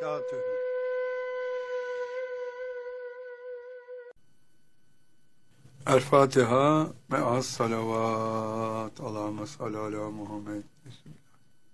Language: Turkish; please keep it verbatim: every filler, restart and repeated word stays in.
وبركاته. El-Fatiha me'as salavat. Allahümme salli ala Muhammed.